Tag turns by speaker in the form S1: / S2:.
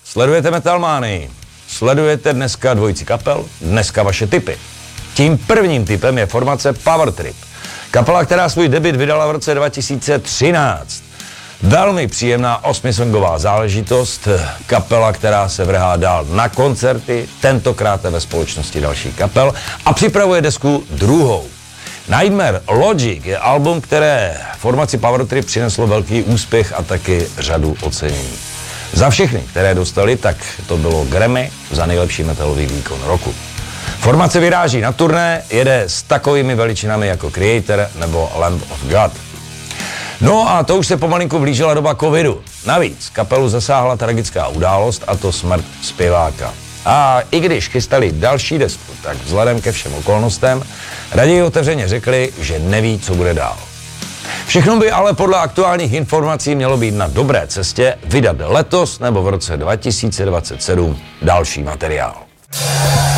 S1: Sledujete Metalmánii. Sledujete dneska dvojici kapel, dneska vaše tipy. Tím prvním tipem je formace Power Trip. Kapela, která svůj debut vydala v roce 2013. Velmi příjemná 8songová záležitost, kapela, která se vrhá dál na koncerty, tentokrát ve společnosti dalších kapel a připravuje desku druhou. Nightmare Logic je album, které formaci Power Trip přineslo velký úspěch a taky řadu ocenění. Za všechny, které dostali, tak to bylo Grammy za nejlepší metalový výkon roku. Formace vyráží na turné, jede s takovými veličinami jako Creator nebo Lamb of God. No a to už se pomalinku blížila doba covidu. Navíc kapelu zasáhla tragická událost, a to smrt zpěváka. A i když chystali další desku, tak vzhledem ke všem okolnostem raději otevřeně řekli, že neví, co bude dál. Všechno by ale podle aktuálních informací mělo být na dobré cestě vydat letos nebo v roce 2027 další materiál.